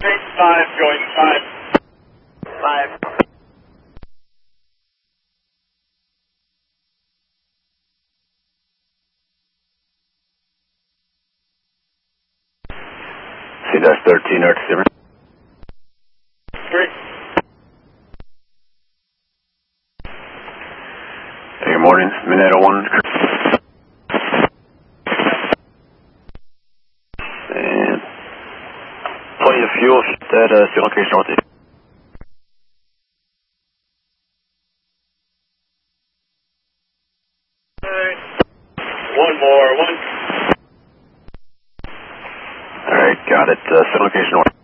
5 going 5. 5. C-13 Earth 0. 3. Good morning, Mineta 1. And plenty of fuel at sea location northeast. One more, one. Alright, got it. Sea location north.